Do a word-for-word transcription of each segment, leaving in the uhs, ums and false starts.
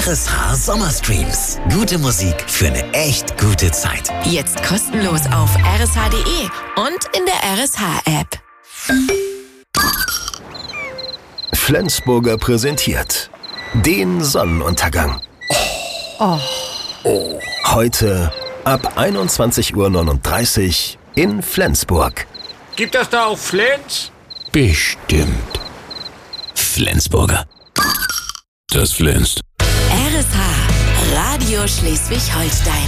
S H Sommerstreams. Gute Musik für eine echt gute Zeit. Jetzt kostenlos auf r s h punkt d e und in der R S H-App. Flensburger präsentiert den Sonnenuntergang. Oh. Oh. Heute ab einundzwanzig Uhr neununddreißig in Flensburg. Gibt das da auch Flens? Bestimmt. Flensburger. Das flänzt. R S H, Radio Schleswig-Holstein.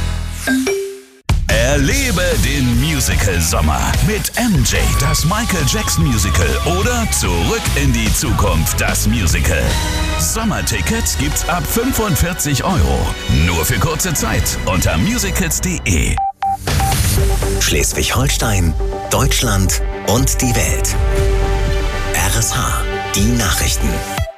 Erlebe den Musical-Sommer mit M J, das Michael Jackson Musical oder Zurück in die Zukunft, das Musical. Sommertickets gibt's ab fünfundvierzig Euro. Nur für kurze Zeit unter musicals punkt d e. Schleswig-Holstein, Deutschland und die Welt. R S H, die Nachrichten.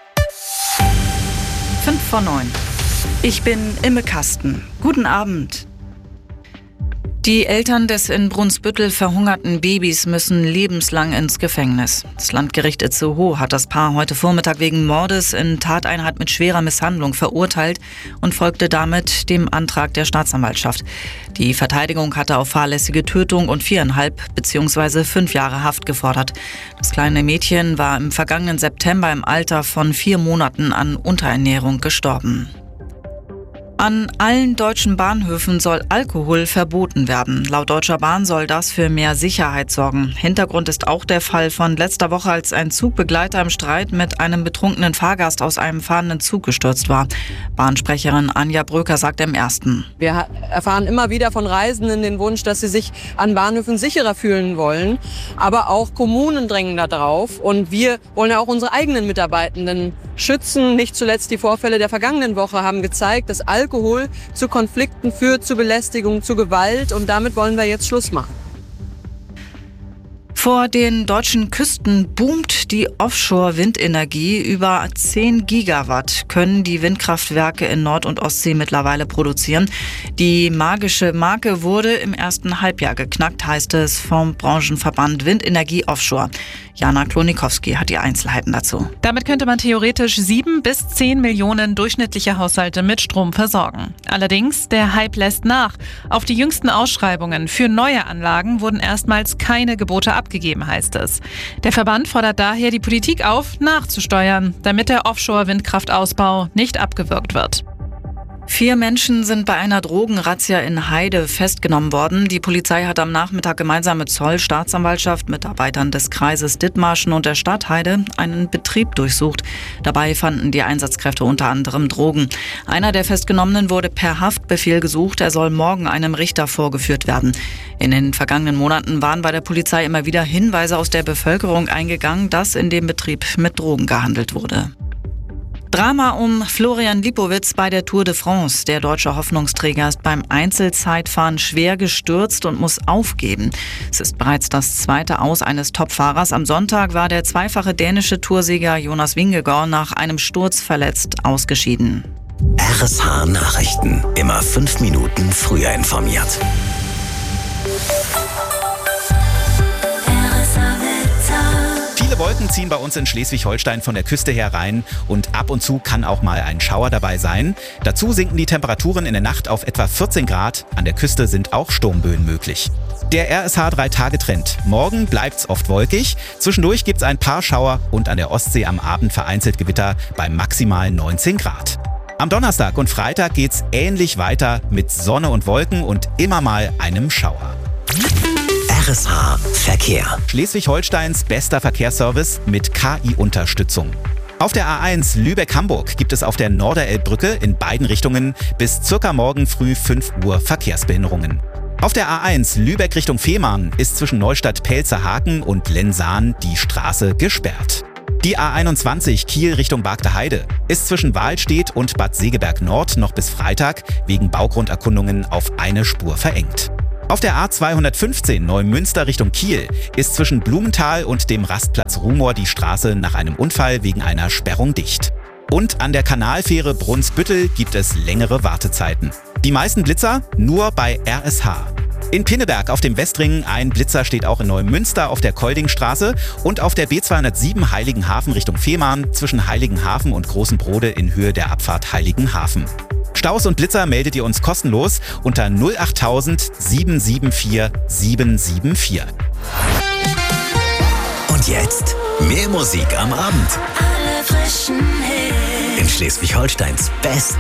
Fünf vor neun. Ich bin Imme Kasten. Guten Abend. Die Eltern des in Brunsbüttel verhungerten Babys müssen lebenslang ins Gefängnis. Das Landgericht Itzehoe hat das Paar heute Vormittag wegen Mordes in Tateinheit mit schwerer Misshandlung verurteilt und folgte damit dem Antrag der Staatsanwaltschaft. Die Verteidigung hatte auf fahrlässige Tötung und viereinhalb bzw. fünf Jahre Haft gefordert. Das kleine Mädchen war im vergangenen September im Alter von vier Monaten an Unterernährung gestorben. An allen deutschen Bahnhöfen soll Alkohol verboten werden. Laut Deutscher Bahn soll das für mehr Sicherheit sorgen. Hintergrund ist auch der Fall von letzter Woche, als ein Zugbegleiter im Streit mit einem betrunkenen Fahrgast aus einem fahrenden Zug gestürzt war. Bahnsprecherin Anja Bröker sagt im Ersten: Wir erfahren immer wieder von Reisenden den Wunsch, dass sie sich an Bahnhöfen sicherer fühlen wollen. Aber auch Kommunen drängen da drauf. Und wir wollen ja auch unsere eigenen Mitarbeitenden schützen. Nicht zuletzt die Vorfälle der vergangenen Woche haben gezeigt, dass Alkohol Alkohol zu Konflikten führt, zu Belästigung, zu Gewalt, und damit wollen wir jetzt Schluss machen. Vor den deutschen Küsten boomt die Offshore-Windenergie. Über zehn Gigawatt können die Windkraftwerke in Nord- und Ostsee mittlerweile produzieren. Die magische Marke wurde im ersten Halbjahr geknackt, heißt es vom Branchenverband Windenergie Offshore. Jana Klonikowski hat die Einzelheiten dazu. Damit könnte man theoretisch sieben bis zehn Millionen durchschnittliche Haushalte mit Strom versorgen. Allerdings, der Hype lässt nach. Auf die jüngsten Ausschreibungen für neue Anlagen wurden erstmals keine Gebote abgegeben, heißt es. Der Verband fordert daher die Politik auf, nachzusteuern, damit der Offshore-Windkraftausbau nicht abgewürgt wird. Vier Menschen sind bei einer Drogenrazzia in Heide festgenommen worden. Die Polizei hat am Nachmittag gemeinsam mit Zoll, Staatsanwaltschaft, Mitarbeitern des Kreises Dithmarschen und der Stadt Heide einen Betrieb durchsucht. Dabei fanden die Einsatzkräfte unter anderem Drogen. Einer der Festgenommenen wurde per Haftbefehl gesucht. Er soll morgen einem Richter vorgeführt werden. In den vergangenen Monaten waren bei der Polizei immer wieder Hinweise aus der Bevölkerung eingegangen, dass in dem Betrieb mit Drogen gehandelt wurde. Drama um Florian Lipowitz bei der Tour de France. Der deutsche Hoffnungsträger ist beim Einzelzeitfahren schwer gestürzt und muss aufgeben. Es ist bereits das zweite Aus eines Topfahrers. Am Sonntag war der zweifache dänische Toursieger Jonas Vingegaard nach einem Sturz verletzt ausgeschieden. R S H Nachrichten. Immer fünf Minuten früher informiert. Viele Wolken ziehen bei uns in Schleswig-Holstein von der Küste her rein und ab und zu kann auch mal ein Schauer dabei sein. Dazu sinken die Temperaturen in der Nacht auf etwa vierzehn Grad. An der Küste sind auch Sturmböen möglich. Der R S H drei Tage Trend. Morgen bleibt's oft wolkig. Zwischendurch gibt's ein paar Schauer und an der Ostsee am Abend vereinzelt Gewitter bei maximal neunzehn Grad. Am Donnerstag und Freitag geht's ähnlich weiter mit Sonne und Wolken und immer mal einem Schauer. R S H Verkehr. Schleswig-Holsteins bester Verkehrsservice mit K I-Unterstützung. Auf der A eins Lübeck-Hamburg gibt es auf der Norderelbbrücke in beiden Richtungen bis circa morgen früh fünf Uhr Verkehrsbehinderungen. Auf der A eins Lübeck Richtung Fehmarn ist zwischen Neustadt-Pelzerhaken und Lensahn die Straße gesperrt. Die A einundzwanzig Kiel Richtung Bargteheide ist zwischen Wahlstedt und Bad Segeberg Nord noch bis Freitag wegen Baugrunderkundungen auf eine Spur verengt. Auf der A zweihundertfünfzehn Neumünster Richtung Kiel ist zwischen Blumenthal und dem Rastplatz Rumor die Straße nach einem Unfall wegen einer Sperrung dicht. Und an der Kanalfähre Brunsbüttel gibt es längere Wartezeiten. Die meisten Blitzer nur bei R S H. In Pinneberg auf dem Westring ein Blitzer steht auch in Neumünster auf der Koldingstraße und auf der B zweihundertsieben Heiligenhafen Richtung Fehmarn zwischen Heiligenhafen und Großen Brode in Höhe der Abfahrt Heiligenhafen. Staus und Blitzer meldet ihr uns kostenlos unter null achttausend sieben sieben vier sieben sieben vier. Und jetzt mehr Musik am Abend. Alle frischen Hits. In Schleswig-Holsteins Best